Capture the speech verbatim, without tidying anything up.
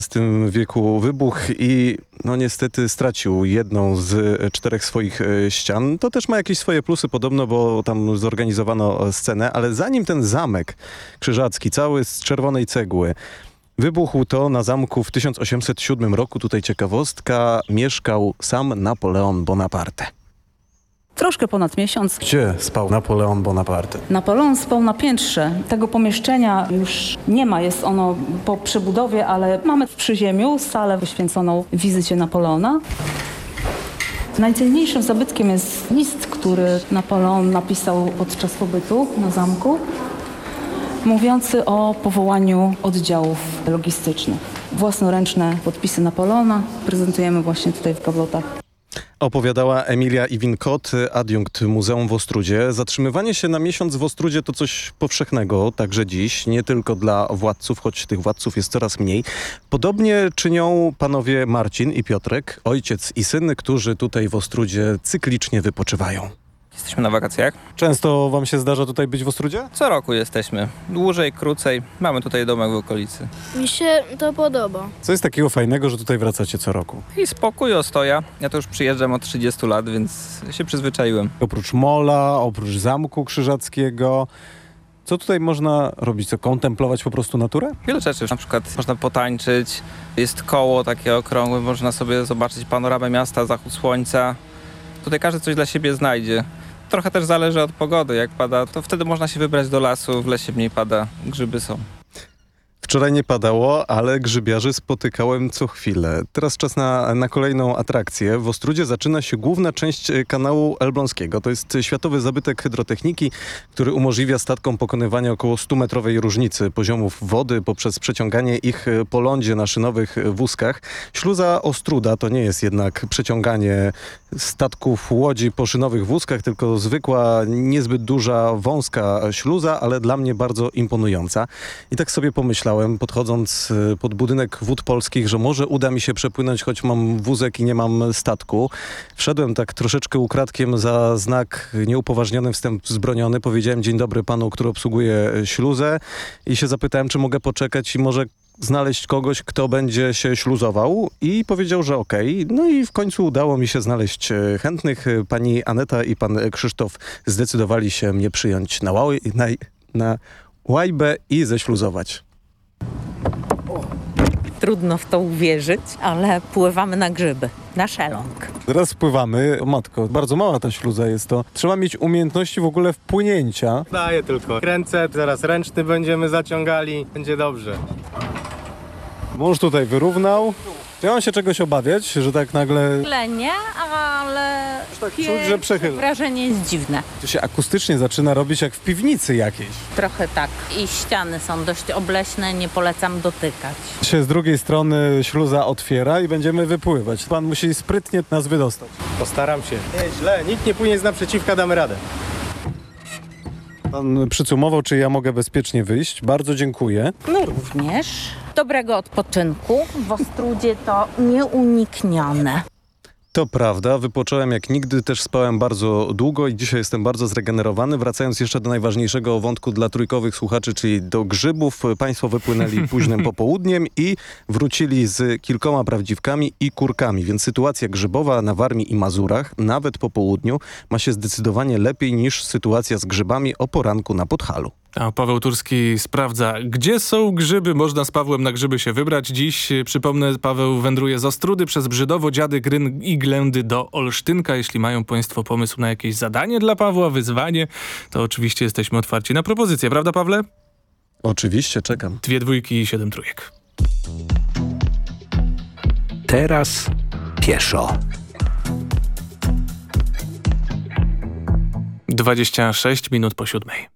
W tym wieku wybuchł i no niestety stracił jedną z czterech swoich e, ścian. To też ma jakieś swoje plusy podobno, bo tam zorganizowano scenę, ale zanim ten zamek krzyżacki, cały z czerwonej cegły, wybuchł, to na zamku w tysiąc osiemset siódmym roku, tutaj ciekawostka, mieszkał sam Napoleon Bonaparte. Troszkę ponad miesiąc. Gdzie spał Napoleon Bonaparte? Napoleon spał na piętrze. Tego pomieszczenia już nie ma, jest ono po przebudowie, ale mamy w przyziemiu salę poświęconą wizycie Napoleona. Najcenniejszym zabytkiem jest list, który Napoleon napisał podczas pobytu na zamku, mówiący o powołaniu oddziałów logistycznych. Własnoręczne podpisy Napoleona prezentujemy właśnie tutaj w gablotach. Opowiadała Emilia Iwinkot, adiunkt Muzeum w Ostródzie. Zatrzymywanie się na miesiąc w Ostródzie to coś powszechnego, także dziś, nie tylko dla władców, choć tych władców jest coraz mniej. Podobnie czynią panowie Marcin i Piotrek, ojciec i syn, którzy tutaj w Ostródzie cyklicznie wypoczywają. Jesteśmy na wakacjach. Często wam się zdarza tutaj być w Ostródzie? Co roku jesteśmy. Dłużej, krócej. Mamy tutaj domek w okolicy. Mi się to podoba. Co jest takiego fajnego, że tutaj wracacie co roku? I spokój, ostoja. Ja to już przyjeżdżam od trzydziestu lat, więc się przyzwyczaiłem. Oprócz mola, oprócz Zamku Krzyżackiego, co tutaj można robić? Co, kontemplować po prostu naturę? Wiele rzeczy. Na przykład można potańczyć. Jest koło takie okrągłe. Można sobie zobaczyć panoramę miasta, zachód słońca. Tutaj każdy coś dla siebie znajdzie. Trochę też zależy od pogody. Jak pada, to wtedy można się wybrać do lasu. W lesie mniej pada, grzyby są. Wczoraj nie padało, ale grzybiarzy spotykałem co chwilę. Teraz czas na, na kolejną atrakcję. W Ostródzie zaczyna się główna część kanału elbląskiego. To jest światowy zabytek hydrotechniki, który umożliwia statkom pokonywanie około stumetrowej różnicy poziomów wody poprzez przeciąganie ich po lądzie na szynowych wózkach. Śluza Ostróda to nie jest jednak przeciąganie statków łodzi po szynowych wózkach, tylko zwykła, niezbyt duża, wąska śluza, ale dla mnie bardzo imponująca. I tak sobie pomyślałem, podchodząc pod budynek Wód Polskich, że może uda mi się przepłynąć, choć mam wózek i nie mam statku. Wszedłem tak troszeczkę ukradkiem za znak nieupoważniony wstęp wzbroniony. Powiedziałem dzień dobry panu, który obsługuje śluzę i się zapytałem, czy mogę poczekać i może znaleźć kogoś, kto będzie się śluzował, i powiedział, że okej. Okay. No i w końcu udało mi się znaleźć chętnych. Pani Aneta i pan Krzysztof zdecydowali się mnie przyjąć na, łaj, na, na łajbę i ześluzować. Trudno w to uwierzyć, ale pływamy na grzyby, na szeląg. Teraz pływamy. O matko, bardzo mała ta śluza jest to. Trzeba mieć umiejętności w ogóle wpłynięcia. Daję tylko. Kręcę, zaraz ręczny będziemy zaciągali. Będzie dobrze. Mąż tutaj wyrównał. Czy ja mam się czegoś obawiać, że tak nagle... Tyle nie, ale tak czuć, że przechyla. Wrażenie jest dziwne. To się akustycznie zaczyna robić jak w piwnicy jakiejś. Trochę tak. I ściany są dość obleśne, nie polecam dotykać. Się z drugiej strony śluza otwiera i będziemy wypływać. Pan musi sprytnie nas wydostać. Postaram się. Nie, źle. Nikt nie płynie z naprzeciwka, damy radę. Pan przycumował, czy ja mogę bezpiecznie wyjść. Bardzo dziękuję. No również. Dobrego odpoczynku. W Ostródzie to nieuniknione. To prawda, wypocząłem jak nigdy, też spałem bardzo długo i dzisiaj jestem bardzo zregenerowany. Wracając jeszcze do najważniejszego wątku dla trójkowych słuchaczy, czyli do grzybów. Państwo wypłynęli późnym popołudniem i wrócili z kilkoma prawdziwkami i kurkami, więc sytuacja grzybowa na Warmii i Mazurach, nawet po południu, ma się zdecydowanie lepiej niż sytuacja z grzybami o poranku na Podhalu. A Paweł Turski sprawdza, gdzie są grzyby. Można z Pawłem na grzyby się wybrać. Dziś, przypomnę, Paweł wędruje z Ostródy przez Brzydowo, Dziady, Gryn i Ględy do Olsztynka. Jeśli mają państwo pomysł na jakieś zadanie dla Pawła, wyzwanie, to oczywiście jesteśmy otwarci na propozycje. Prawda, Pawle? Oczywiście, czekam. Dwie dwójki i siedem trójek. Teraz pieszo. dwadzieścia sześć minut po siódmej.